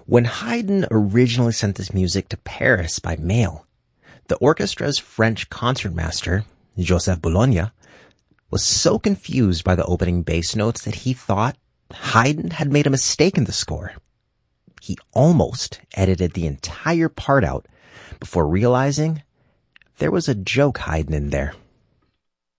When Haydn originally sent this music to Paris by mail, the orchestra's French concertmaster, Joseph Bologna, was so confused by the opening bass notes that he thought Haydn had made a mistake in the score. He almost edited the entire part out before realizing there was a joke hiding in there.